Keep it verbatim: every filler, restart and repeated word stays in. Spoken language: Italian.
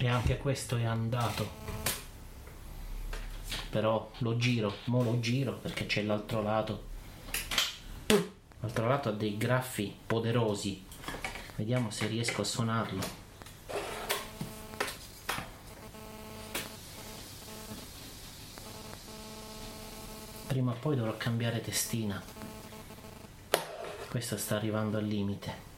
E anche questo è andato. Però lo giro, mo lo giro perché c'è l'altro lato. L'altro lato ha dei graffi poderosi. Vediamo se riesco a suonarlo. Prima o poi dovrò cambiare testina. Questo sta arrivando al limite.